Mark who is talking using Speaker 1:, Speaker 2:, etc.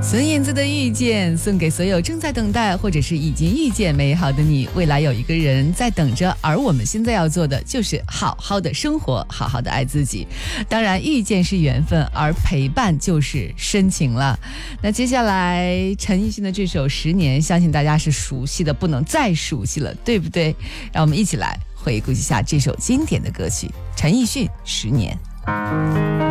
Speaker 1: 孙燕姿的遇见，送给所有正在等待或者是已经遇见美好的你。未来有一个人在等着，而我们现在要做的就是好好的生活，好好的爱自己。当然遇见是缘分，而陪伴就是深情了。那接下来陈奕迅的这首《10年》，相信大家是熟悉的不能再熟悉了，对不对？让我们一起来回顾一下这首经典的歌曲，陈奕迅《10年》。